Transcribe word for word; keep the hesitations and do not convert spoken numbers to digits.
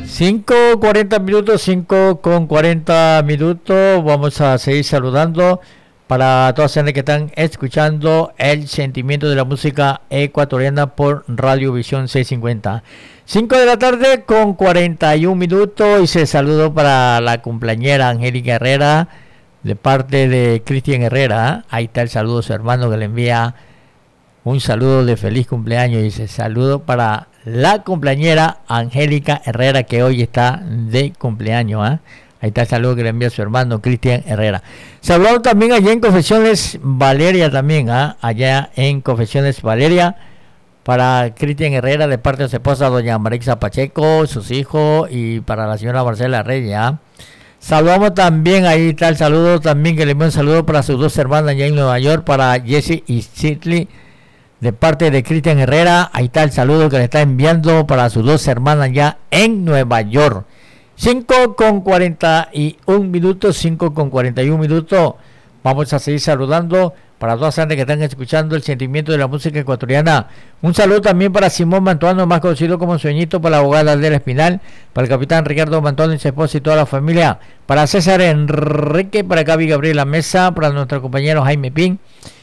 cinco cuarenta minutos, cinco con cuarenta minutos. Vamos a seguir saludando para todas las que están escuchando el sentimiento de la música ecuatoriana por Radio Visión seiscientos cincuenta. cinco de la tarde con cuarenta y un minutos y se saludo para la cumpleañera Angélica Herrera de parte de Cristian Herrera. Ahí está el saludo, su hermano, que le envía un saludo de feliz cumpleaños. Dice saludo para la cumpleañera Angélica Herrera, que hoy está de cumpleaños. ¿eh? Ahí está el saludo que le envía su hermano Cristian Herrera. Se habló también allá en Confesiones Valeria también, ¿eh? allá en Confesiones Valeria, para Cristian Herrera de parte de su esposa doña Marixa Pacheco, sus hijos, y para la señora Marcela Reyes. ¿eh? Saludamos también, ahí está el saludo también que le envía un saludo para sus dos hermanas allá en Nueva York, para Jessie y Sidley, de parte de Cristian Herrera. Ahí está el saludo que le está enviando para sus dos hermanas ya en Nueva York. cinco con cuarenta y un minutos, cinco con cuarenta y un minutos. Vamos a seguir saludando para todas las que están escuchando el sentimiento de la música ecuatoriana. Un saludo también para Simón Mantuano, más conocido como Sueñito, para la abogada Aldera Espinal, para el capitán Ricardo Mantuano y su esposa y toda la familia, para César Enrique, para Gaby Gabriela Mesa, para nuestro compañero Jaime Pin,